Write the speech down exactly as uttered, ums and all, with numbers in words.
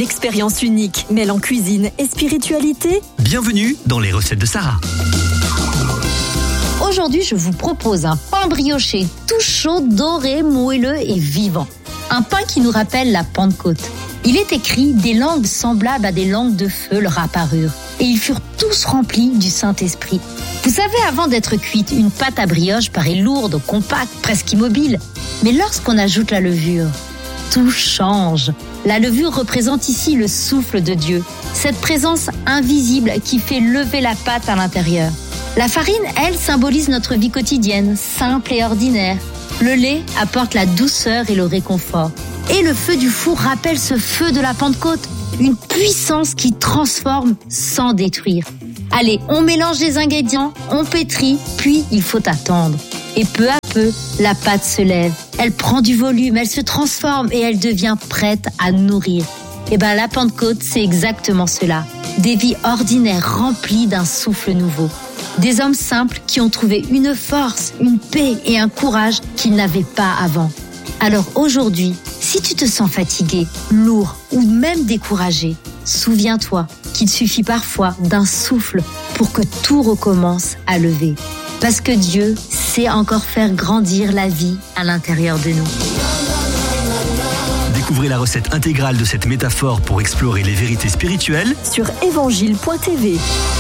expérience unique mêlant cuisine et spiritualité. Bienvenue dans les recettes de Sarah. Aujourd'hui, je vous propose un pain brioché, tout chaud, doré, moelleux et vivant. Un pain qui nous rappelle la Pentecôte. Il est écrit, des langues semblables à des langues de feu leur apparurent, et ils furent tous remplis du Saint-Esprit. Vous savez, avant d'être cuite, une pâte à brioche paraît lourde, compacte, presque immobile. Mais lorsqu'on ajoute la levure, tout change. La levure représente ici le souffle de Dieu, cette présence invisible qui fait lever la pâte à l'intérieur. La farine, elle, symbolise notre vie quotidienne, simple et ordinaire. Le lait apporte la douceur et le réconfort. Et le feu du four rappelle ce feu de la Pentecôte, une puissance qui transforme sans détruire. Allez, on mélange les ingrédients, on pétrit, puis il faut attendre. Et peu à peu, la pâte se lève, elle prend du volume, elle se transforme et elle devient prête à nourrir. Et bien la Pentecôte, c'est exactement cela. Des vies ordinaires remplies d'un souffle nouveau. Des hommes simples qui ont trouvé une force, une paix et un courage qu'ils n'avaient pas avant. Alors aujourd'hui, si tu te sens fatigué, lourd ou même découragé, souviens-toi qu'il suffit parfois d'un souffle pour que tout recommence à lever. Parce que Dieu sait encore faire grandir la vie à l'intérieur de nous. Découvrez la recette intégrale de cette métaphore pour explorer les vérités spirituelles sur évangile point t v.